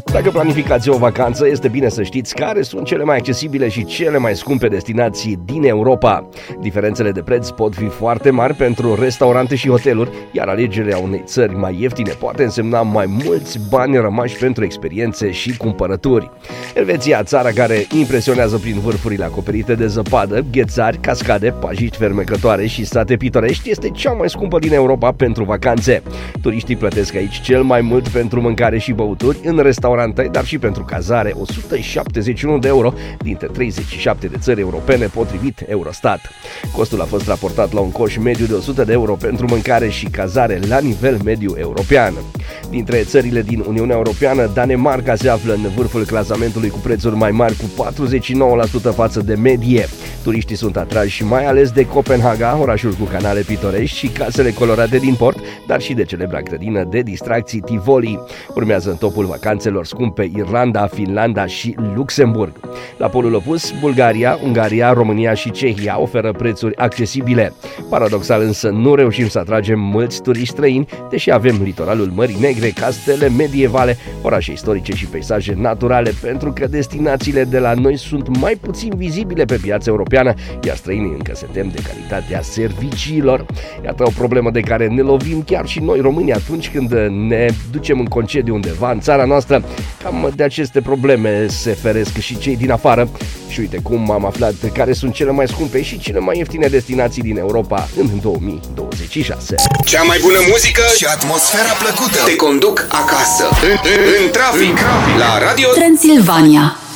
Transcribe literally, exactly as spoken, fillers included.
Dacă planificați o vacanță, este bine să știți care sunt cele mai accesibile și cele mai scumpe destinații din Europa. Diferențele de preț pot fi foarte mari pentru restaurante și hoteluri, iar alegerea unei țări mai ieftine poate însemna mai mulți bani rămași pentru experiențe și cumpărături. Elveția, țara care impresionează prin vârfurile acoperite de zăpadă, ghețari, cascade, pajiști fermecătoare și sate pitorești, este cea mai scumpă din Europa pentru vacanțe. Turiștii plătesc aici cel mai mult pentru mâncare și băuturi în restaurante, dar și pentru cazare, o sută șaptezeci și unu de euro dintre treizeci și șapte de țări europene, potrivit Eurostat. Costul a fost raportat la un coș mediu de o sută de euro pentru mâncare și cazare la nivel mediu european. Dintre țările din Uniunea Europeană, Danemarca se află în vârful clasamentului cu prețuri mai mari, cu patruzeci și nouă la sută față de medie. Turiștii sunt atrași mai ales de Copenhaga, orașul cu canale pitorești și casele colorate din port, dar și de celebra grădină de distracții Tivoli. Urmează în topul vacanțelor scumpe Irlanda, Finlanda și Luxemburg. La polul opus, Bulgaria, Ungaria, România și Cehia oferă prețuri accesibile. Paradoxal însă, nu reușim să atragem mulți turiști străini, deși avem litoralul Mării Negre, castele medievale, orașe istorice și peisaje naturale, pentru că destinațiile de la noi sunt mai puțin vizibile pe piața europeană, iar străinii încă se tem de calitatea serviciilor. Iată o problemă de care ne lovim chiar și noi români atunci când ne ducem în concediu undeva în țara noastră. Cam de aceste probleme se feresc și cei din afară. Și uite cum am aflat care sunt cele mai scumpe și cele mai ieftine destinații din Europa în două mii douăzeci și șase. Cea mai bună muzică și atmosfera plăcută te conduc acasă, în, în, în trafic, la Radio Transilvania.